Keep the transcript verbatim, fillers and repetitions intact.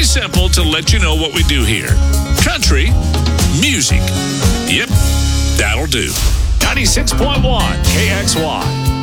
Pretty simple to let you know what we do here. Country music. Yep, that'll do. ninety-six point one K X Y.